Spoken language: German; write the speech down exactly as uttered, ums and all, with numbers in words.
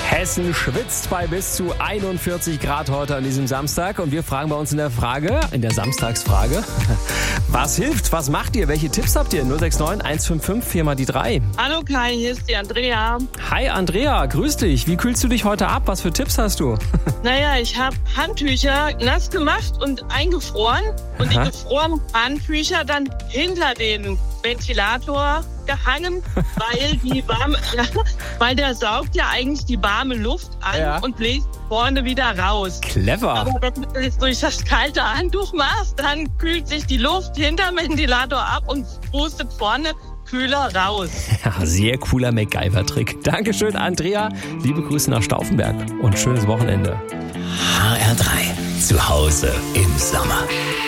Hessen schwitzt bei bis zu einundvierzig Grad heute an diesem Samstag. Und wir fragen bei uns in der Frage, in der Samstagsfrage, was hilft, was macht ihr, welche Tipps habt ihr? null sechs neun eins fünf fünf vier mal die drei. Hallo Kai, hier ist die Andrea. Hi Andrea, grüß dich. Wie kühlst du dich heute ab? Was für Tipps hast du? Naja, ich habe Handtücher nass gemacht und eingefroren. Und Aha. die gefrorenen Handtücher dann hinter den Ventilator gehangen, weil die warme, ja, weil der saugt ja eigentlich die warme Luft an Ja. und bläst vorne wieder raus. Clever. Aber wenn du es durch das kalte Handtuch machst, dann kühlt sich die Luft hinterm Ventilator ab und pustet vorne kühler raus. Ja, sehr cooler MacGyver-Trick. Dankeschön, Andrea. Liebe Grüße nach Stauffenberg und schönes Wochenende. H R drei. Zu Hause im Sommer.